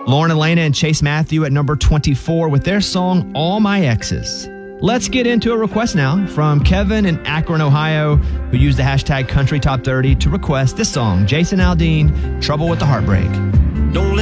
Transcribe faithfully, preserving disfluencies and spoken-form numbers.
Lauren Elena and Chase Matthew at number twenty-four with their song, All My Exes. Let's get into a request now from Kevin in Akron, Ohio, who used the hashtag Country Top thirty to request this song, Jason Aldean, Trouble with the Heartbreak.